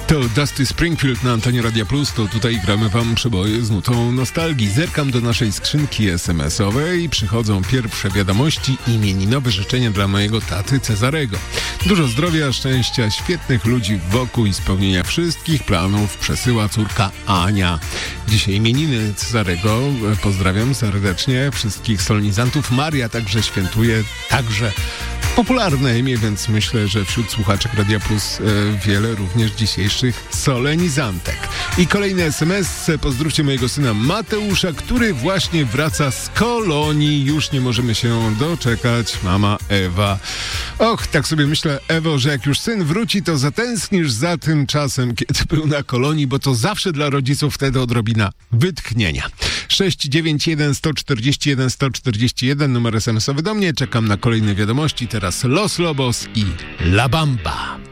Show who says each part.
Speaker 1: To Dusty Springfield na antenie Radia Plus, to tutaj gramy wam przeboje z nutą nostalgii. Zerkam do naszej skrzynki SMS-owej i przychodzą pierwsze wiadomości, imieninowe życzenia dla mojego taty Cezarego. Dużo zdrowia, szczęścia, świetnych ludzi wokół i spełnienia wszystkich planów przesyła córka Ania. Dzisiaj imieniny Cezarego, pozdrawiam serdecznie wszystkich solenizantów. Maria także świętuje, także popularne imię, więc myślę, że wśród słuchaczek Radia Plus wiele również dzisiejszych solenizantek. I kolejny SMS. Pozdrówcie mojego syna Mateusza, który właśnie wraca z kolonii. Już nie możemy się doczekać. Mama Ewa. Och, tak sobie myślę, Ewo, że jak już syn wróci, to zatęsknisz za tym czasem, kiedy był na kolonii, bo to zawsze dla rodziców wtedy odrobina wytchnienia. 691 141 141, numer SMS-owy do mnie. Czekam na kolejne wiadomości. Teraz Los Lobos i La Bamba.